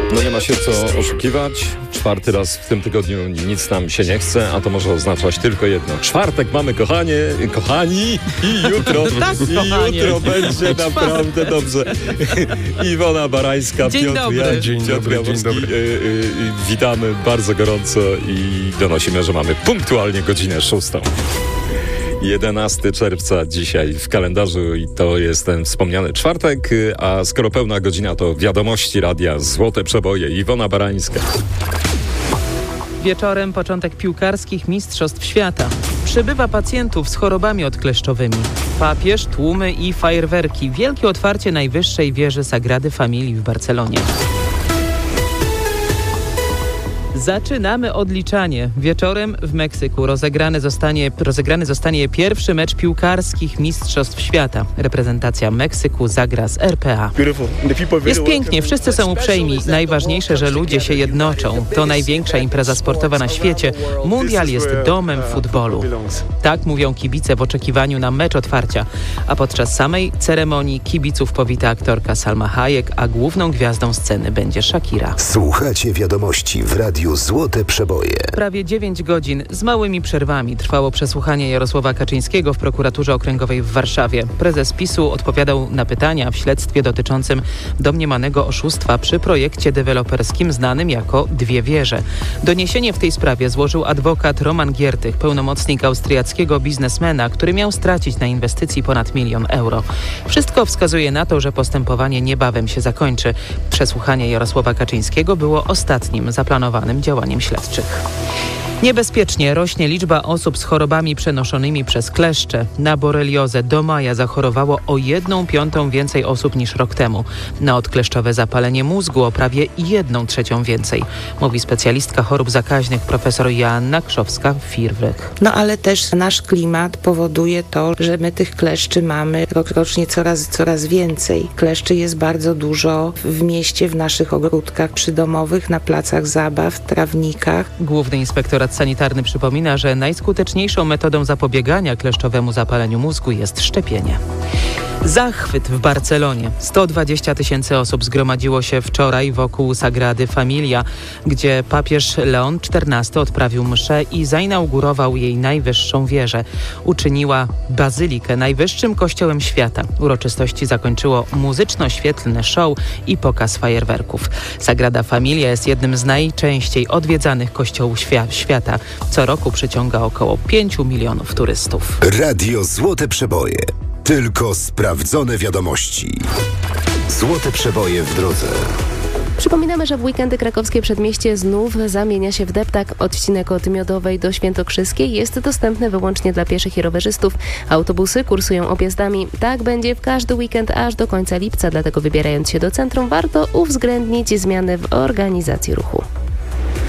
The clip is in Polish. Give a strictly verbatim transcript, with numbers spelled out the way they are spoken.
No nie ma się co oszukiwać. Czwarty raz w tym tygodniu nic nam się nie chce, a to może oznaczać tylko jedno. Czwartek mamy, kochanie, kochani, i jutro, tak, i jutro będzie naprawdę dobrze. Iwona Barańska, dzień Piotr, dobry. ja, Dzień Piotr dobry, Jaworski, dzień dobry. Y, y, y, witamy bardzo gorąco i donosimy, że mamy punktualnie godzinę szóstą. jedenastego czerwca dzisiaj w kalendarzu i to jest ten wspomniany czwartek, a skoro pełna godzina, to wiadomości radia Złote Przeboje. Iwona Barańska. Wieczorem początek piłkarskich mistrzostw świata. Przybywa pacjentów z chorobami odkleszczowymi. Papież, tłumy i fajerwerki. Wielkie otwarcie najwyższej wieży Sagrady Familii w Barcelonie. Zaczynamy odliczanie. Wieczorem w Meksyku rozegrany zostanie, rozegrany zostanie pierwszy mecz piłkarskich mistrzostw świata. Reprezentacja Meksyku zagra z R P A. Jest pięknie, wszyscy są uprzejmi. Najważniejsze, że ludzie się jednoczą. To największa impreza sportowa na świecie. Mundial jest domem futbolu. Tak mówią kibice w oczekiwaniu na mecz otwarcia. A podczas samej ceremonii kibiców powita aktorka Salma Hayek, a główną gwiazdą sceny będzie Shakira. Słuchacie wiadomości w Radiu Złote Przeboje. Prawie dziewięć godzin z małymi przerwami trwało przesłuchanie Jarosława Kaczyńskiego w prokuraturze okręgowej w Warszawie. Prezes PiSu odpowiadał na pytania w śledztwie dotyczącym domniemanego oszustwa przy projekcie deweloperskim znanym jako Dwie Wieże. Doniesienie w tej sprawie złożył adwokat Roman Giertych, pełnomocnik austriackiego biznesmena, który miał stracić na inwestycji ponad milion euro. Wszystko wskazuje na to, że postępowanie niebawem się zakończy. Przesłuchanie Jarosława Kaczyńskiego było ostatnim zaplanowanym działaniem śledczych. Niebezpiecznie rośnie liczba osób z chorobami przenoszonymi przez kleszcze. Na boreliozę do maja zachorowało o jedną piątą więcej osób niż rok temu. Na odkleszczowe zapalenie mózgu o prawie jedną trzecią więcej, mówi specjalistka chorób zakaźnych profesor Joanna Krzowska-Firwych. No ale też nasz klimat powoduje to, że my tych kleszczy mamy rokrocznie coraz, coraz więcej. Kleszczy jest bardzo dużo w mieście, w naszych ogródkach przydomowych, na placach zabaw, trawnikach. Główny inspektorat sanitarny przypomina, że najskuteczniejszą metodą zapobiegania kleszczowemu zapaleniu mózgu jest szczepienie. Zachwyt w Barcelonie. sto dwadzieścia tysięcy osób zgromadziło się wczoraj wokół Sagrady Familia, gdzie papież Leon czternasty odprawił mszę i zainaugurował jej najwyższą wieżę. Uczyniła bazylikę najwyższym kościołem świata. Uroczystości zakończyło muzyczno-świetlne show i pokaz fajerwerków. Sagrada Familia jest jednym z najczęściej odwiedzanych kościołów świa- świata. Co roku przyciąga około pięciu milionów turystów. Radio Złote Przeboje. Tylko sprawdzone wiadomości. Złote Przeboje w drodze. Przypominamy, że w weekendy krakowskie przedmieście znów zamienia się w deptak. Odcinek od Miodowej do Świętokrzyskiej jest dostępny wyłącznie dla pieszych i rowerzystów. Autobusy kursują objazdami. Tak będzie w każdy weekend aż do końca lipca, dlatego wybierając się do centrum warto uwzględnić zmiany w organizacji ruchu.